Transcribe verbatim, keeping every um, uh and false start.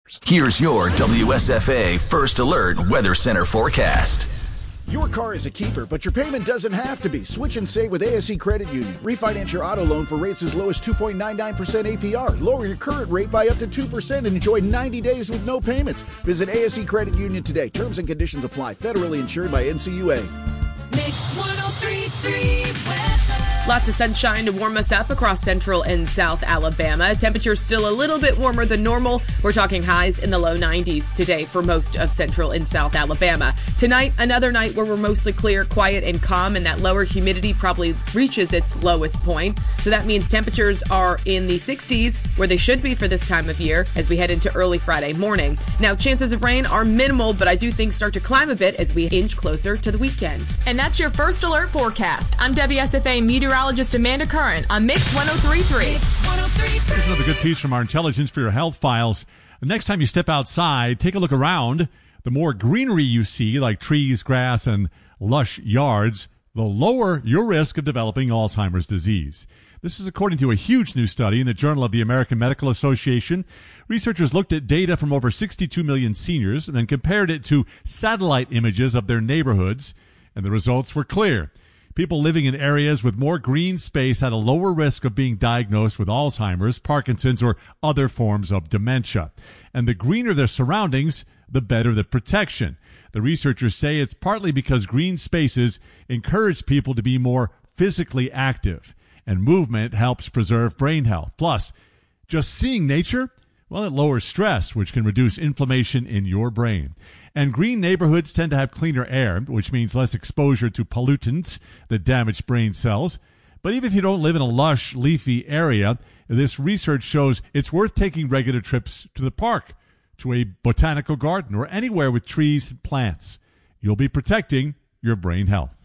Here's your W S F A First Alert Weather Center forecast. Your car is a keeper, but your payment doesn't have to be. Switch and save with A S E Credit Union. Refinance your auto loan for rates as low as two point nine nine percent A P R. Lower your current rate by up to two percent and enjoy ninety days with no payments. Visit A S E Credit Union today. Terms and conditions apply. Federally insured by N C U A. Mix one oh three point three weather. Lots of sunshine to warm us up across central and south Alabama. Temperatures still a little bit warmer than normal. We're talking highs in the low nineties today for most of central and south Alabama. Tonight, another night where we're mostly clear, quiet, and calm, and that lower humidity probably reaches its lowest point. So that means temperatures are in the sixties, where they should be for this time of year, as we head into early Friday morning. Now, chances of rain are minimal, but I do think start to climb a bit as we inch closer to the weekend. And that's your First Alert forecast. I'm W S F A meteorologist Amanda Curran on Mix one oh three point three. Here's another good piece from our Intelligence for Your Health files. The next time you step outside, take a look around. The more greenery you see, like trees, grass, and lush yards, the lower your risk of developing Alzheimer's disease. This is according to a huge new study in the Journal of the American Medical Association. Researchers looked at data from over sixty-two million seniors and then compared it to satellite images of their neighborhoods, and the results were clear. People living in areas with more green space had a lower risk of being diagnosed with Alzheimer's, Parkinson's, or other forms of dementia. And the greener their surroundings, the better the protection. The researchers say it's partly because green spaces encourage people to be more physically active, and movement helps preserve brain health. Plus, just seeing nature, well, it lowers stress, which can reduce inflammation in your brain. And green neighborhoods tend to have cleaner air, which means less exposure to pollutants that damage brain cells. But even if you don't live in a lush, leafy area, this research shows it's worth taking regular trips to the park, to a botanical garden, or anywhere with trees and plants. You'll be protecting your brain health.